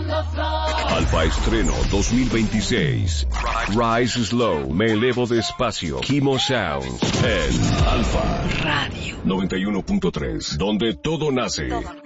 Alfa Estreno 2026. Rise Slow, me elevo despacio. Kimo Sound en Alfa Radio 91.3, donde todo nace.